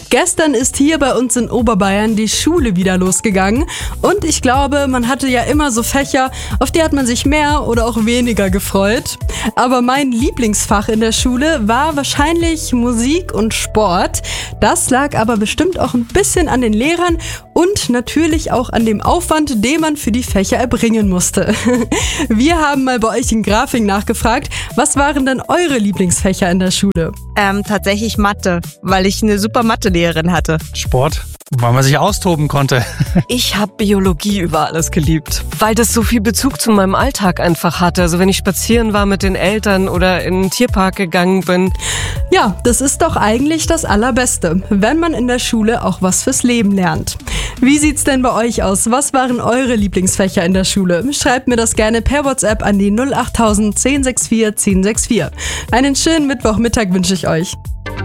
Gestern ist hier bei uns in Oberbayern die Schule wieder losgegangen und ich glaube, man hatte ja immer so Fächer, auf die hat man sich mehr oder auch weniger gefreut. Aber mein Lieblingsfach in der Schule war wahrscheinlich Musik und Sport. Das lag aber bestimmt auch ein bisschen an den Lehrern und natürlich auch an dem Aufwand, den man für die Fächer erbringen musste. Wir haben mal bei euch in Grafing nachgefragt, was waren denn eure Lieblingsfächer in der Schule? Tatsächlich Mathe, weil ich eine super Mathelehrerin hatte. Sport, weil man sich austoben konnte. Ich habe Biologie über alles geliebt, weil das so viel Bezug zu meinem Alltag einfach hatte. Also wenn ich spazieren war mit den Eltern oder in den Tierpark gegangen bin. Ja, das ist doch eigentlich das Allerbeste, wenn man in der Schule auch was fürs Leben lernt. Wie sieht's denn bei euch aus? Was waren eure Lieblingsfächer in der Schule? Schreibt mir das gerne per WhatsApp an die 08000 1064 1064. Einen schönen Mittwochmittag wünsche ich euch.